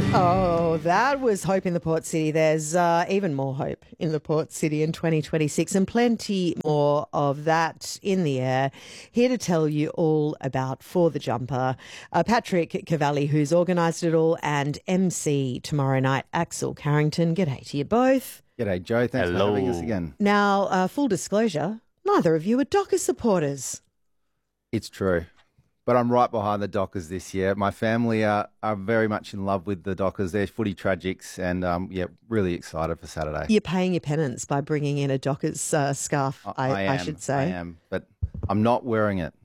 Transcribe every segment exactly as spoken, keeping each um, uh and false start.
Oh, that was hope in the Port City. There's uh, even more hope in the Port City in twenty twenty-six and plenty more of that in the air. Here to tell you all about For the Jumper, uh, Patrick Cavalli, who's organised it all, and M C tomorrow night, Axel Carrington. G'day to you both. G'day, Joe. Thanks Hello. for having us again. Now, uh, full disclosure, neither of you are Dockers supporters. It's true. But I'm right behind the Dockers this year. My family are, are very much in love with the Dockers. They're footy tragics and, um, yeah, really excited for Saturday. You're paying your penance by bringing in a Dockers uh, scarf, I, I, I, am, I should say. I am, but I'm not wearing it.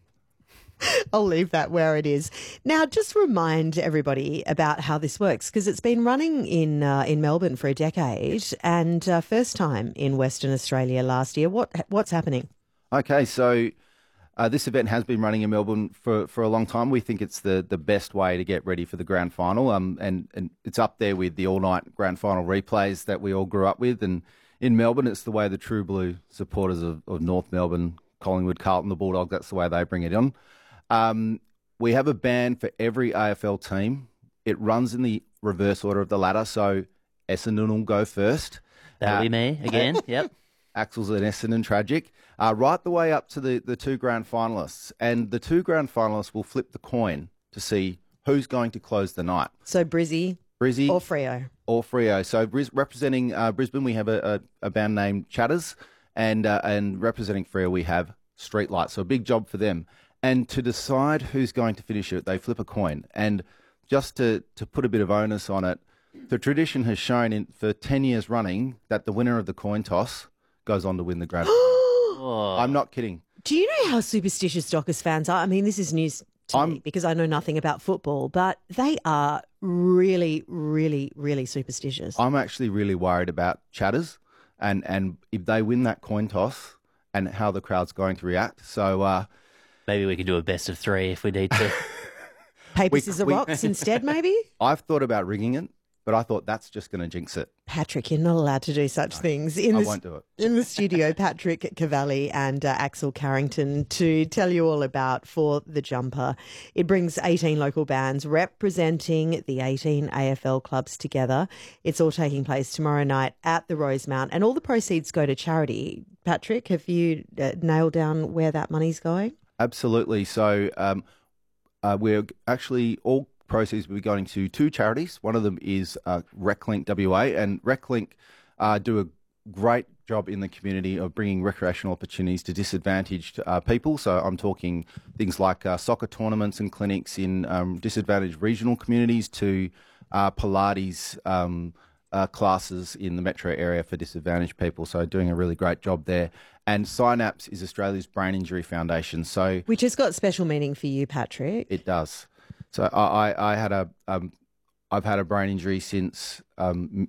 I'll leave that where it is. Now, just remind everybody about how this works, because it's been running in uh, in Melbourne for a decade and uh, first time in Western Australia last year. What What's happening? Okay, so uh, this event has been running in Melbourne for, for a long time. We think it's the, the best way to get ready for the grand final, um, and, and it's up there with the all-night grand final replays that we all grew up with. And in Melbourne, it's the way the True Blue supporters of, of North Melbourne, Collingwood, Carlton, the Bulldogs, that's the way they bring it on. Um, we have a band for every A F L team. It runs in the reverse order of the ladder, so Essendon will go first. That'll Uh, be me again. Yep. Axel's an Essendon tragic, uh, right the way up to the, the two grand finalists. And the two grand finalists will flip the coin to see who's going to close the night. So Brizzy Brizzy or Freo? or Freo. So Bris- representing uh, Brisbane, we have a, a, a band named Chatters, and uh, and representing Freo, we have Streetlight. So a big job for them. And to decide who's going to finish it, they flip a coin. And just to, to put a bit of onus on it, the tradition has shown in, for ten years running that the winner of the coin toss goes on to win the grand final. Oh. I'm not kidding. Do you know how superstitious Dockers fans are? I mean, this is news to I'm- me because I know nothing about football, but they are really, really, really superstitious. I'm actually really worried about Chatters and, and if they win that coin toss and how the crowd's going to react. So, uh, Maybe we could do a best of three if we need to. Paper, we- scissors, we- rocks instead, maybe? I've thought about rigging it, but I thought that's just going to jinx it. Patrick, you're not allowed to do such things. In I the, won't do it. In the studio, Patrick Cavalli and uh, Axel Carrington to tell you all about For the Jumper. It brings eighteen local bands representing the eighteen A F L clubs together. It's all taking place tomorrow night at the Rosemount, and all the proceeds go to charity. Patrick, have you uh, nailed down where that money's going? Absolutely. So um, uh, we're actually all proceeds will be going to two charities. One of them is uh, RecLink W A, and RecLink uh, do a great job in the community of bringing recreational opportunities to disadvantaged uh, people. So I'm talking things like uh, soccer tournaments and clinics in um, disadvantaged regional communities to uh, Pilates um, uh, classes in the metro area for disadvantaged people. So doing a really great job there. And Synapse is Australia's brain injury foundation. So Which has got special meaning for you, Patrick. it does. So I, I, I had a, um, I've had a brain injury since um, m-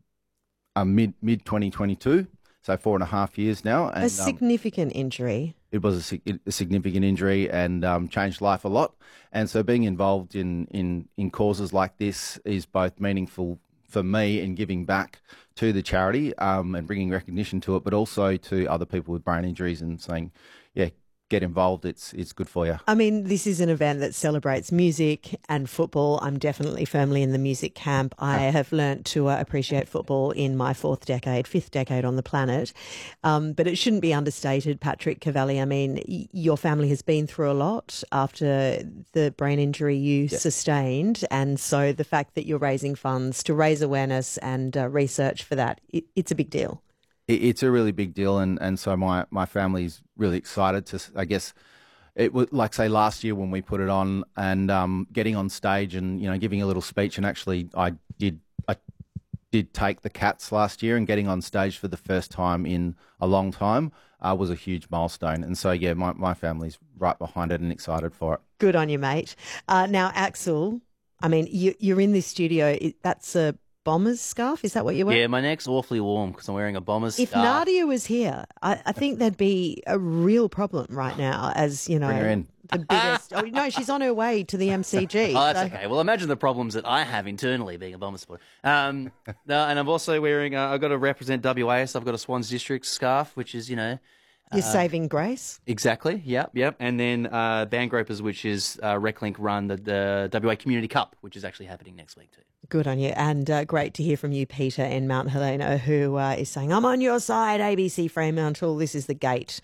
uh, mid mid twenty twenty-two, so four and a half years now. And a um, significant injury. it was a, sig- a significant injury and um, changed life a lot. And so being involved in, in, in causes like this is both meaningful for me in giving back to the charity um, and bringing recognition to it, but also to other people with brain injuries and saying, yeah, get involved. It's it's good for you. I mean, this is an event that celebrates music and football. I'm definitely firmly in the music camp. I have learnt to uh, appreciate football in my fourth decade, fifth decade on the planet. Um, but it shouldn't be understated, Patrick Cavalli. I mean, y- your family has been through a lot after the brain injury you Yeah. sustained. And so the fact that you're raising funds to raise awareness and uh, research for that, it, it's a big deal. It, it's a really big deal, and, and so my, my family's really excited to, I guess, it was like say last year when we put it on and um, getting on stage and you know giving a little speech, and actually I did I did take the Cats last year, and getting on stage for the first time in a long time uh, was a huge milestone, and so yeah, my, my family's right behind it and excited for it. Good on you, mate. Uh, now, Axel, I mean, you, you're in this studio. It, that's a Bombers scarf. Is that what you're wearing? Yeah, my neck's awfully warm because I'm wearing a Bombers If scarf. Nadia was here, I, I think there'd be a real problem right now as, you know, Bring her in. the biggest. Oh, no, she's on her way to the M C G. Oh, that's so- okay. Well, imagine the problems that I have internally being a Bombers supporter. Um, no, and I'm also wearing, uh, I've got to represent W A, so I've got a Swans District scarf, which is, you know, Your saving grace. Exactly. Yep. Yep. And then uh, Band Gropers, which is uh, RecLink run the, the W A Community Cup, which is actually happening next week too. Good on you. And uh, great to hear from you, Peter, in Mount Helena, who uh, is saying, I'm on your side, A B C Fremantle. This is the gate